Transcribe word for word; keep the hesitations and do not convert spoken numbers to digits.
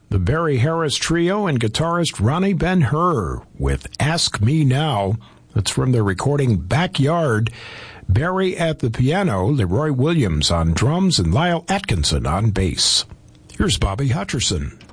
The Barry Harris Trio and guitarist Ronnie Ben-Hur with Ask Me Now. That's from their recording Backyard. Barry at the piano, Leroy Williams on drums, and Lyle Atkinson on bass. Here's Bobby Hutcherson.